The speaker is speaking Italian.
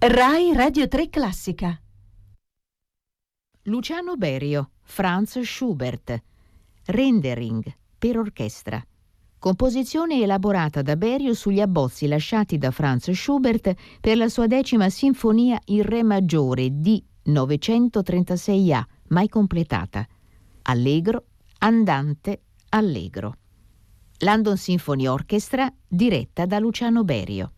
Rai Radio 3 Classica. Luciano Berio, Franz Schubert. Rendering per orchestra. Composizione elaborata da Berio sugli abbozzi lasciati da Franz Schubert per la sua 10ª sinfonia in Re maggiore D 936A, mai completata. Allegro, andante, allegro. London Symphony Orchestra, diretta da Luciano Berio.